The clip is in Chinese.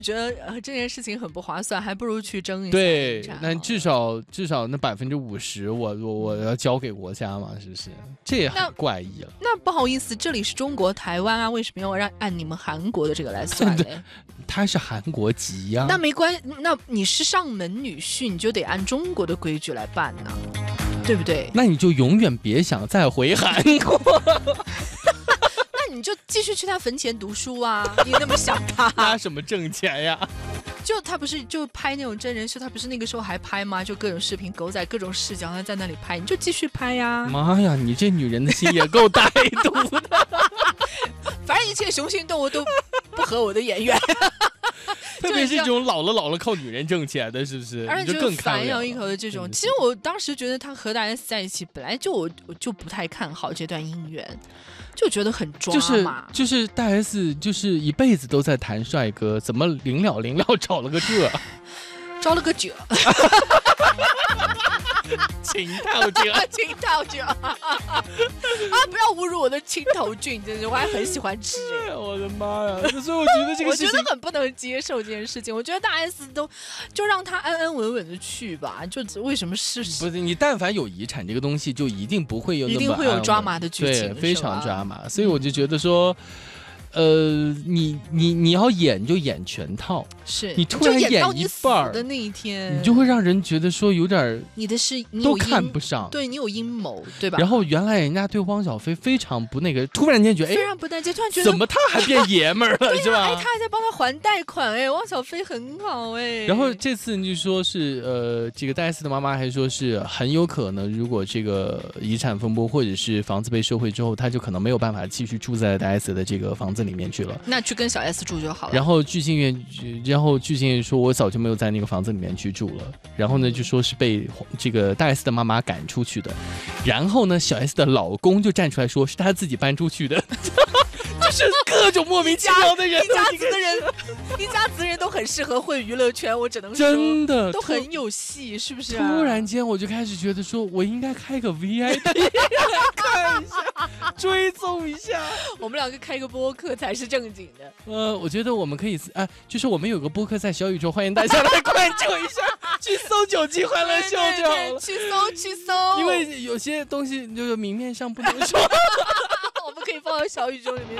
觉得这件事情很不划算，还不如去争一下。 对，那至少那50%，我要交给国家嘛，是不是？这也很怪异了。 那不好意思，这里是中国台湾啊，为什么要按你们韩国的这个来算呢？ 他是韩国籍呀。 那没关系，那你是上门女婿，你就得按中国的规矩来办呢，对不对？ 那你就永远别想再回韩国。 那你就继续去他坟前读书啊！你那么想他， 拿什么挣钱呀？ 就他不是就拍那种真人秀，他不是那个时候还拍吗？就各种视频，狗仔各种视角，他在那里拍，你就继续拍呀！ 妈呀，你这女人的心也够歹毒的。 反正一切雄性动物都不合我的眼缘。 特别是这种老了靠女人挣钱的，是不是？ 而且就更反咬一口的这种。其实我当时觉得他和大 S 在一起，本来就我就不太看好这段姻缘，就觉得很抓嘛。 就是大 S 就是一辈子都在谈帅哥，怎么临了找了个这， 招了个这。 青头菌啊！不要侮辱我的青头菌，真是我还很喜欢吃。 我的妈呀！所以我觉得这个事情， 我觉得很不能接受这件事情。我觉得大 S 就让他安安稳稳的去吧。就为什么是不是你？但凡有遗产这个东西，就一定不会有那么一定会有抓马的剧情， 对，非常抓马。所以我就觉得说。你要演就演全套， 是你突然演一半的那一天， 你就会让人觉得说有点你的是你都看不上， 对你有阴谋，对吧？ 然后原来人家对汪小菲非常不那个，突然间觉得非常不待见，突然觉得怎么他还变爷们儿了，是吧？ 哎，他还在帮他还贷款，哎，汪小菲很好，哎。 然后这次你就说是这个大 S 的妈妈还说是很有可能，如果这个遗产风波或者是房子被收回之后，他就可能没有办法继续住在大 S 的这个房子里面去了， 那去跟小 S 住就好了。 然后具庆元说，我早就没有在那个房子里面去住了。然后呢，就说是被这个大 S 的妈妈赶出去的。然后呢，小 S 的老公就站出来说，是他自己搬出去的。就是各种莫名其妙的人， 一家子人都很适合混娱乐圈，我只能说真的都很有戏，是不是突然间我就开始觉得说，我应该开个 VIP 看一下，追踪一下。 我们两个开个播客才是正经的。 我觉得我们可以就是我们有个播客在小宇宙，欢迎大家来关注一下，去搜9季欢乐秀就好了。 去搜， 因为有些东西就是明面上不能说。 我们可以放到小宇宙里面